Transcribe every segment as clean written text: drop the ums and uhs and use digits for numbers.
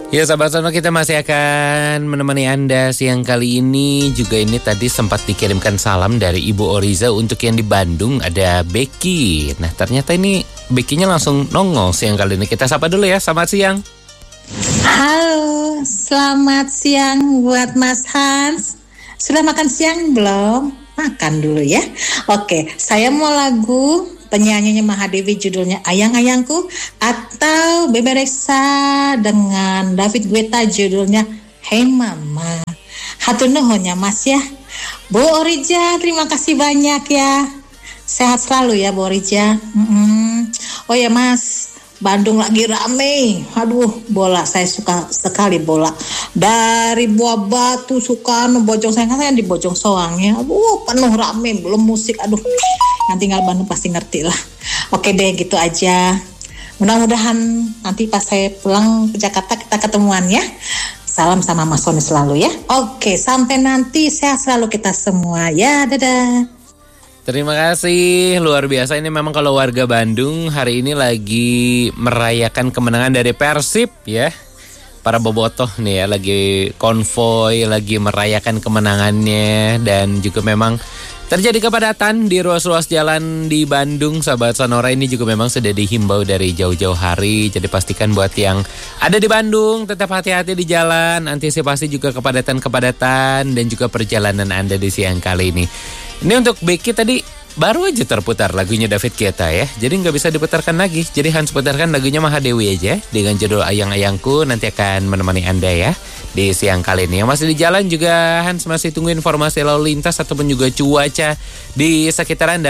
Ya sahabat Sono, kita masih akan menemani Anda siang kali ini. Juga ini tadi sempat dikirimkan salam dari Ibu Oriza untuk yang di Bandung, ada Becky. Nah ternyata ini Becky-nya langsung nongol siang kali ini. Kita sapa dulu ya, selamat siang. Halo, selamat siang buat Mas Hans. Sudah makan siang belum? Makan dulu ya. Oke, saya mau lagu penyanyinya Mahadewi, judulnya Ayang-Ayangku, atau Bebe Rexha dengan David Guetta, judulnya Hey Mama. Hatur nuhun ya Mas ya. Bu Orija, terima kasih banyak ya. Sehat selalu ya Bu Orija. Oh ya Mas, Bandung lagi rame. Aduh, bola, saya suka sekali bola. Dari Buah Batu, Sukarno, Bojong Soang, di Bojong Soang ya. Aduh, penuh rame, belum musik. Aduh, yang tinggal Bandung pasti ngerti lah. Oke deh, gitu aja. Mudah-mudahan nanti pas saya pulang ke Jakarta kita ketemuan ya. Salam sama Mas Sony selalu ya. Oke, sampai nanti, sehat selalu kita semua ya. Dadah. Terima kasih, luar biasa. Ini memang kalau warga Bandung hari ini lagi merayakan kemenangan dari Persib ya. Para bobotoh nih ya, lagi konvoy, lagi merayakan kemenangannya. Dan juga memang terjadi kepadatan di ruas-ruas jalan di Bandung. Sahabat Sonora, ini juga memang sudah dihimbau dari jauh-jauh hari. Jadi pastikan buat yang ada di Bandung tetap hati-hati di jalan. Antisipasi juga kepadatan-kepadatan dan juga perjalanan Anda di siang kali ini. Ini untuk Becky tadi baru aja terputar lagunya David Guetta ya. Jadi nggak bisa diputarkan lagi. Jadi Hans putarkan lagunya Mahadewi aja dengan judul Ayang-Ayangku. Nanti akan menemani Anda ya di siang kali ini. Yang masih di jalan juga Hans masih tunggu informasi lalu lintas ataupun juga cuaca di sekitar Anda.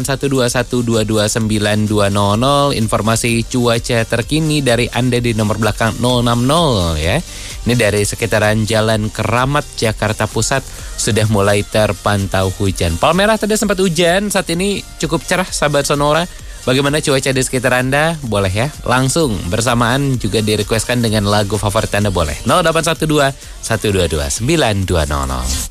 0812122920. Informasi cuaca terkini dari Anda di nomor belakang 060 ya. Ini dari sekitaran Jalan Keramat Jakarta Pusat sudah mulai terpantau hujan. Palmerah tadi sempat hujan, saat ini cukup cerah sahabat Sonora. Bagaimana cuaca di sekitar Anda? Boleh ya, langsung bersamaan juga direquestkan dengan lagu favorit Anda boleh. 0812 122 9200.